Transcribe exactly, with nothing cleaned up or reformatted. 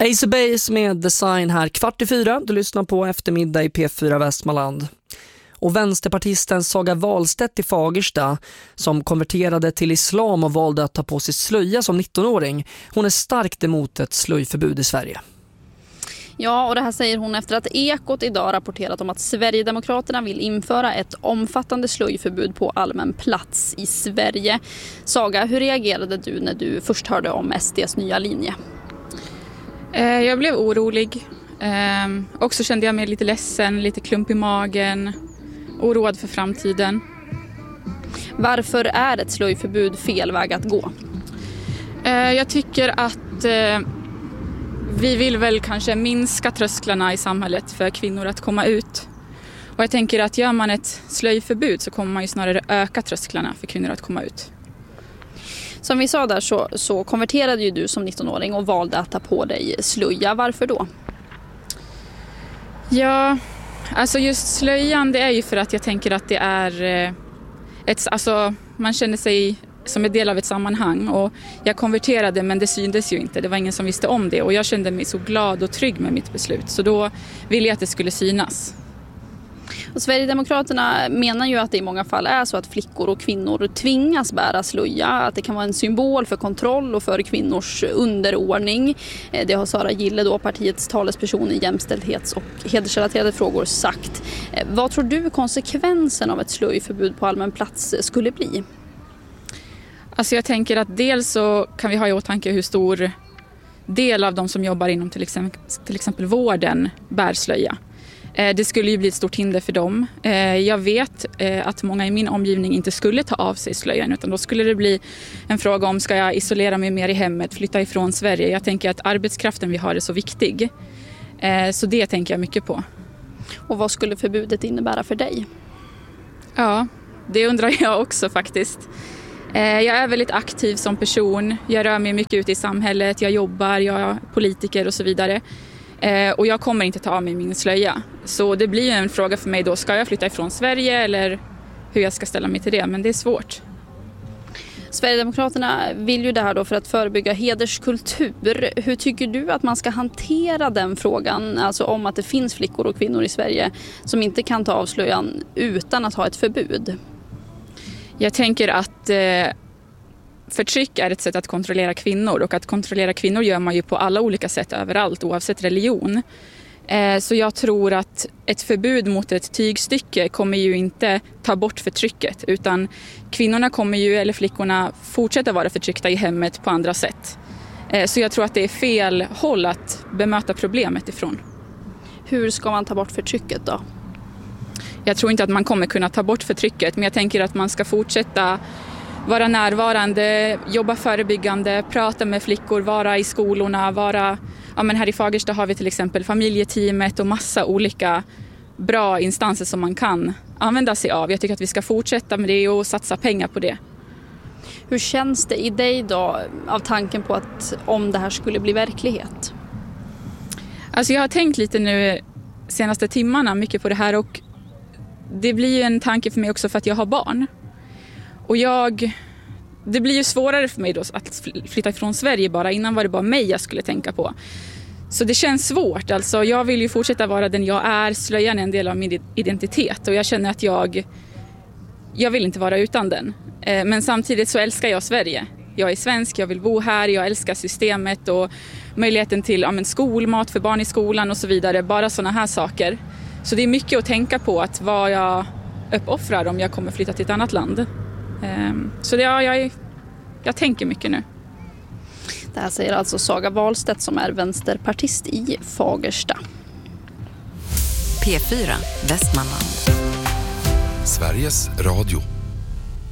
Ace Base med Design här kvart i fyra. Du lyssnar på eftermiddag i P fyra Västmanland. Och vänsterpartisten Saga Wahlstedt i Fagersta, som konverterade till islam och valde att ta på sig slöja som nittonåring. Hon är starkt emot ett slöjförbud i Sverige. Ja, och det här säger hon efter att Ekot idag rapporterat om att Sverigedemokraterna vill införa ett omfattande slöjförbud på allmän plats i Sverige. Saga, hur reagerade du när du först hörde om S D:s nya linje? Jag blev orolig. Också kände jag mig lite ledsen, lite klump i magen, oroad för framtiden. Varför är ett slöjförbud fel väg att gå? Jag tycker att vi vill väl kanske minska trösklarna i samhället för kvinnor att komma ut. Och jag tänker att gör man ett slöjförbud så kommer man ju snarare öka trösklarna för kvinnor att komma ut. Som vi sa där så, så konverterade ju du som nittonåring och valde att ta på dig slöja. Varför då? Ja, alltså just slöjan, det är ju för att jag tänker att det är ett, alltså man känner sig som en del av ett sammanhang, och jag konverterade men det syndes ju inte, det var ingen som visste om det, och jag kände mig så glad och trygg med mitt beslut, så då ville jag att det skulle synas. Och Sverigedemokraterna menar ju att det i många fall är så att flickor och kvinnor tvingas bära slöja, att det kan vara en symbol för kontroll och för kvinnors underordning. Det har Sara Gille, då partiets talesperson i jämställdhets- och hedersrelaterade frågor, sagt. Vad tror du konsekvensen av ett slöjförbud på allmän plats skulle bli? Alltså jag tänker att dels så kan vi ha i åtanke hur stor del av de som jobbar inom till exempel, till exempel vården bär slöja. Det skulle ju bli ett stort hinder för dem. Jag vet att många i min omgivning inte skulle ta av sig slöjan, utan då skulle det bli en fråga om ska jag isolera mig mer i hemmet, flytta ifrån Sverige. Jag tänker att arbetskraften vi har är så viktig. Så det tänker jag mycket på. Och vad skulle förbudet innebära för dig? Ja, det undrar jag också faktiskt. Jag är väldigt aktiv som person. Jag rör mig mycket ute i samhället. Jag jobbar, jag är politiker och så vidare. Och jag kommer inte ta av mig min slöja. Så det blir en fråga för mig då. Ska jag flytta ifrån Sverige eller hur jag ska ställa mig till det? Men det är svårt. Sverigedemokraterna vill ju det här då för att förebygga hederskultur. Hur tycker du att man ska hantera den frågan? Alltså om att det finns flickor och kvinnor i Sverige som inte kan ta av slöjan utan att ha ett förbud. Jag tänker att eh, förtryck är ett sätt att kontrollera kvinnor, och att kontrollera kvinnor gör man ju på alla olika sätt överallt oavsett religion. Eh, så jag tror att ett förbud mot ett tygstycke kommer ju inte ta bort förtrycket, utan kvinnorna kommer ju, eller flickorna, fortsätta vara förtryckta i hemmet på andra sätt. Eh, så jag tror att det är fel håll att bemöta problemet ifrån. Hur ska man ta bort förtrycket då? Jag tror inte att man kommer kunna ta bort förtrycket, men jag tänker att man ska fortsätta vara närvarande, jobba förebyggande, prata med flickor, vara i skolorna, vara, ja men här i Fagersta har vi till exempel familjeteamet och massa olika bra instanser som man kan använda sig av. Jag tycker att vi ska fortsätta med det och satsa pengar på det. Hur känns det i dig då av tanken på att om det här skulle bli verklighet? Alltså jag har tänkt lite nu senaste timmarna mycket på det här, och det blir ju en tanke för mig också för att jag har barn. Och jag, det blir ju svårare för mig då att flytta ifrån Sverige bara. Innan var det bara mig jag skulle tänka på. Så det känns svårt. Alltså jag vill ju fortsätta vara den jag är. Slöjan är en del av min identitet. Och jag känner att jag, jag vill inte vara utan den. Men samtidigt så älskar jag Sverige. Jag är svensk, jag vill bo här. Jag älskar systemet och möjligheten till ja, men skolmat för barn i skolan och så vidare. Bara såna här saker. Så det är mycket att tänka på, att vad jag uppoffrar om jag kommer flytta till ett annat land. Så det, ja, jag, jag tänker mycket nu. Det här säger alltså Saga Wahlstedt som är vänsterpartist i Fagersta. P fyra Västmanland. Sveriges Radio.